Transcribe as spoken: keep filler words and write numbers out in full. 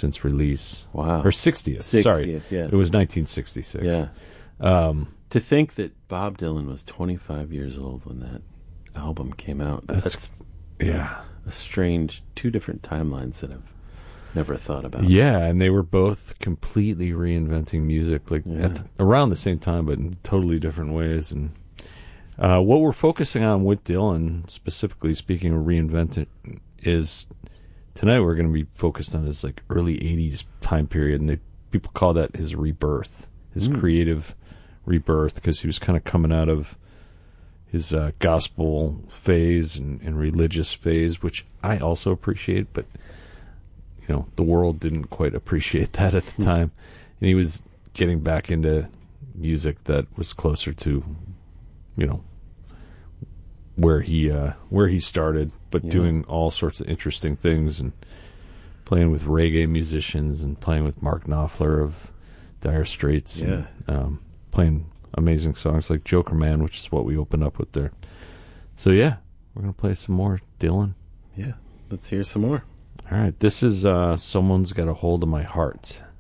since release. Wow. Or sixtieth, sixtieth sorry. Yes. It was nineteen sixty-six. Yeah. Um, to think that Bob Dylan was twenty-five years old when that album came out. That's, That's yeah. a strange, two different timelines that I've never thought about. Yeah, and they were both completely reinventing music, like Yeah. at the, around the same time, but in totally different ways. And uh, what we're focusing on with Dylan, specifically speaking of reinventing, is tonight we're going to be focused on his like early eighties time period, and they, people call that his rebirth, his mm. creative rebirth, because he was kind of coming out of his uh, gospel phase and, and religious phase, which I also appreciate, but you know, the world didn't quite appreciate that at the time. And he was getting back into music that was closer to, you know, where he uh, where he started, but yeah. doing all sorts of interesting things and playing with reggae musicians and playing with Mark Knopfler of Dire Straits. Yeah. And, um, playing amazing songs like Joker Man, which is what we opened up with there. So, yeah, we're going to play some more Dylan. Yeah, let's hear some more. All right, this is uh, Someone's Got a Hold of My Heart.